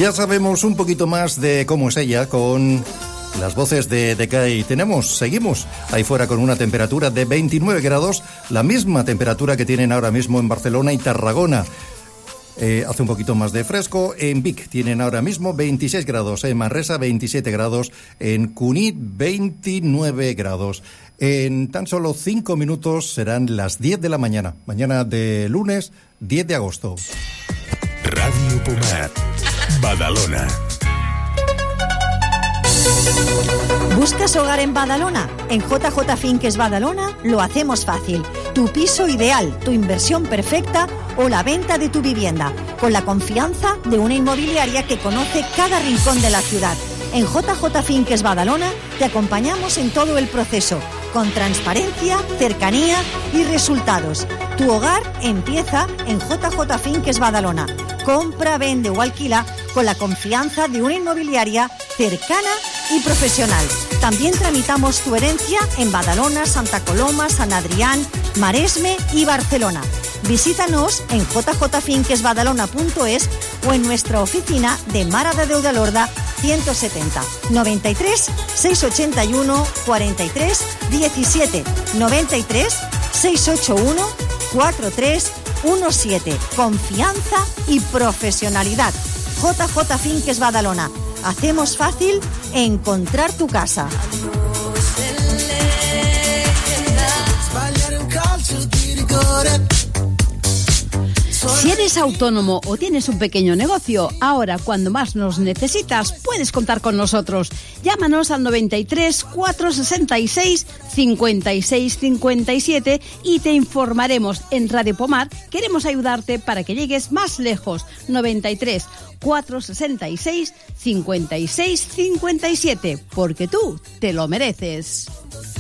Ya sabemos un poquito más de cómo es ella con las voces de Decay. Seguimos ahí fuera con una temperatura de 29 grados, la misma temperatura que tienen ahora mismo en Barcelona y Tarragona. Hace un poquito más de fresco. En Vic tienen ahora mismo 26 grados, en Manresa 27 grados, en Cunit 29 grados. En tan solo 5 minutos serán las 10 de la mañana, mañana de lunes 10 de agosto. Radio Pomar, Badalona. ¿Buscas hogar en Badalona? En JJ Finques Badalona lo hacemos fácil. Tu piso ideal, tu inversión perfecta o la venta de tu vivienda, con la confianza de una inmobiliaria que conoce cada rincón de la ciudad. En JJ Finques Badalona te acompañamos en todo el proceso, con transparencia, cercanía y resultados. Tu hogar empieza en JJ Finques Badalona. Compra, vende o alquila con la confianza de una inmobiliaria cercana y profesional. También tramitamos tu herencia en Badalona, Santa Coloma, San Adrián, Maresme y Barcelona. Visítanos en jjfinquesbadalona.es o en nuestra oficina de Mara de Deudalorda 170 93 681 43 17 93 681 43 17. Confianza y profesionalidad. JJ Finques Badalona. Hacemos fácil encontrar tu casa. Si eres autónomo o tienes un pequeño negocio, ahora cuando más nos necesitas puedes contar con nosotros. Llámanos al 93 466 56 57 y te informaremos. En Radio Pomar queremos ayudarte para que llegues más lejos. 93 466 56 57, porque tú te lo mereces.